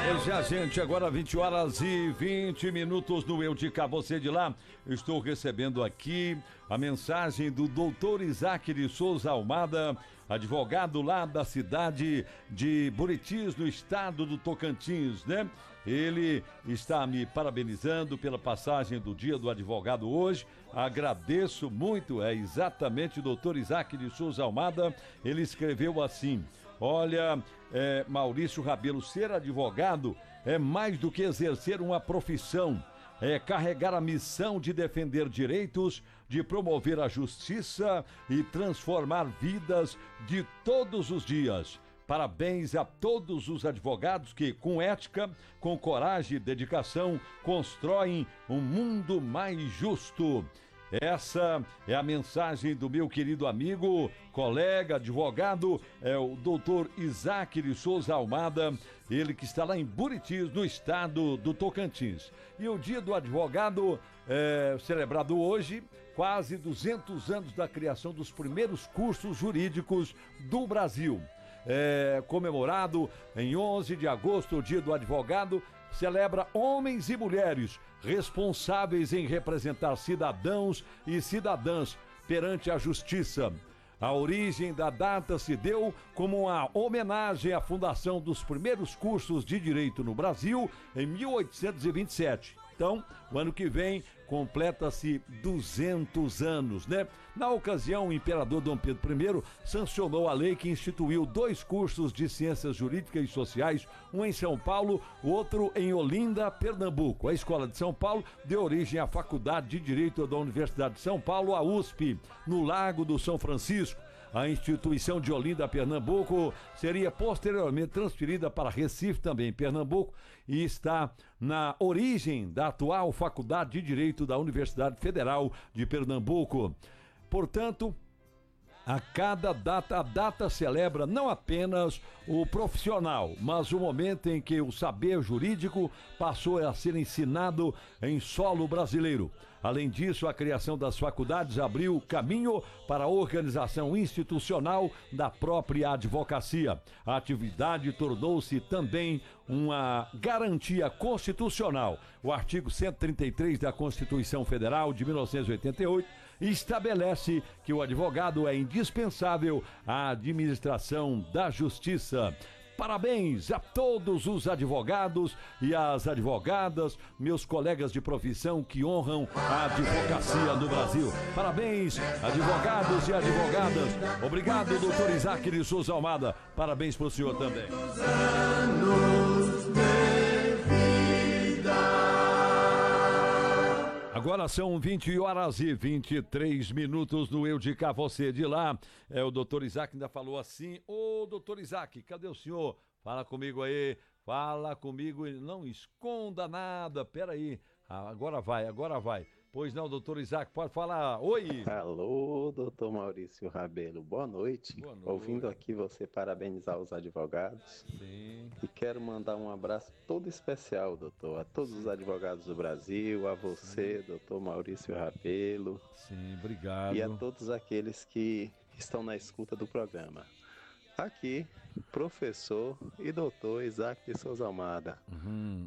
Pois é, gente, agora 20 horas e 20 minutos no Eu de Cá, você de lá. Estou recebendo aqui a mensagem do doutor Isaac de Souza Almada, advogado lá da cidade de Buritis, no estado do Tocantins, né? Ele está me parabenizando pela passagem do Dia do Advogado hoje. Agradeço muito, é exatamente o doutor Isaac de Souza Almada. Ele escreveu assim: olha, Maurício Rabelo, ser advogado é mais do que exercer uma profissão, é carregar a missão de defender direitos, de promover a justiça e transformar vidas de todos os dias. Parabéns a todos os advogados que, com ética, com coragem e dedicação, constroem um mundo mais justo. Essa é a mensagem do meu querido amigo, colega, advogado, o doutor Isaac de Souza Almada, ele que está lá em Buritis, no estado do Tocantins. E o Dia do Advogado celebrado hoje, quase 200 anos da criação dos primeiros cursos jurídicos do Brasil. Comemorado em 11 de agosto, o Dia do Advogado, celebra homens e mulheres responsáveis em representar cidadãos e cidadãs perante a justiça. A origem da data se deu como uma homenagem à fundação dos primeiros cursos de direito no Brasil em 1827. Então, o ano que vem completa-se 200 anos, né? Na ocasião, o imperador Dom Pedro I sancionou a lei que instituiu 2 cursos de ciências jurídicas e sociais, um em São Paulo, outro em Olinda, Pernambuco. A Escola de São Paulo deu origem à Faculdade de Direito da Universidade de São Paulo, a USP, no Lago do São Francisco. A instituição de Olinda, Pernambuco, seria posteriormente transferida para Recife, também em Pernambuco, e está na origem da atual Faculdade de Direito da Universidade Federal de Pernambuco. Portanto, a data celebra não apenas o profissional, mas o momento em que o saber jurídico passou a ser ensinado em solo brasileiro. Além disso, a criação das faculdades abriu caminho para a organização institucional da própria advocacia. A atividade tornou-se também uma garantia constitucional. O artigo 133 da Constituição Federal de 1988 estabelece que o advogado é indispensável à administração da justiça. Parabéns a todos os advogados e as advogadas, meus colegas de profissão que honram a advocacia no Brasil. Parabéns, advogados e advogadas. Obrigado, doutor Isaac de Souza Almada. Parabéns para o senhor também. Agora são 20 horas e 23 minutos no Eu de Cá, você de lá. O doutor Isaac ainda falou assim: ô doutor Isaac, cadê o senhor? Fala comigo aí, fala comigo, não esconda nada, peraí. Agora vai. Pois não, doutor Isaac, pode falar. Oi! Alô, doutor Maurício Rabelo, boa noite. Boa noite. Ouvindo aqui você parabenizar os advogados. Sim. E quero mandar um abraço todo especial, doutor, a todos os advogados do Brasil, a você, doutor Maurício Rabelo. Sim, obrigado. E a todos aqueles que estão na escuta do programa. Aqui, professor e doutor Isaac de Souza Almada.